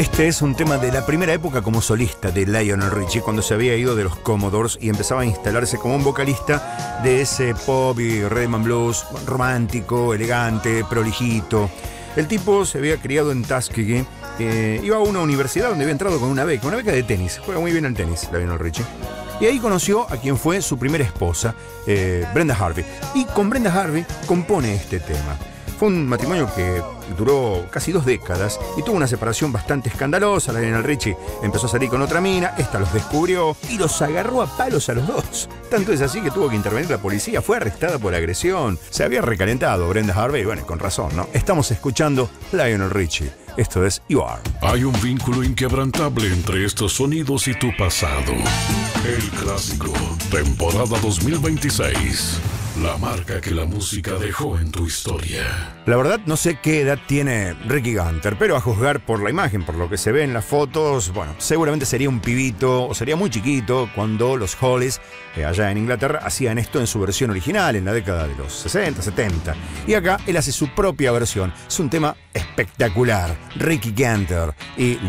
Este es un tema de la primera época como solista de Lionel Richie, cuando se había ido de los Commodores y empezaba a instalarse como un vocalista de ese pop y rhythm and blues romántico, elegante, prolijito. El tipo se había criado en Tuskegee, iba a una universidad donde había entrado con una beca de tenis. Juega muy bien al tenis, Lionel Richie. Y ahí conoció a quien fue su primera esposa, Brenda Harvey. Y con Brenda Harvey compone este tema. Fue un matrimonio que duró casi 2 décadas y tuvo una separación bastante escandalosa. Lionel Richie empezó a salir con otra mina, esta los descubrió y los agarró a palos a los dos. Tanto es así que tuvo que intervenir la policía, fue arrestada por agresión. Se había recalentado Brenda Harvey, bueno, con razón, ¿no? Estamos escuchando Lionel Richie. Esto es You Are. Hay un vínculo inquebrantable entre estos sonidos y tu pasado. El clásico, temporada 2026. La marca que la música dejó en tu historia. La verdad no sé qué edad tiene Ricky Gunter, pero a juzgar por la imagen, por lo que se ve en las fotos, bueno, seguramente sería un pibito o sería muy chiquito cuando los Hollies, allá en Inglaterra, hacían esto en su versión original en la década de los 60, 70. Y acá él hace su propia versión. Es un tema espectacular. Ricky Gunter y